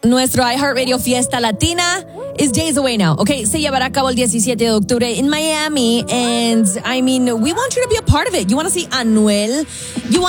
Nuestro iHeartRadio Fiesta Latina is days away now. Okay, se llevará a cabo el 17 de octubre in Miami. And I mean, we want you to be a part of it. You want to see Anuel. You want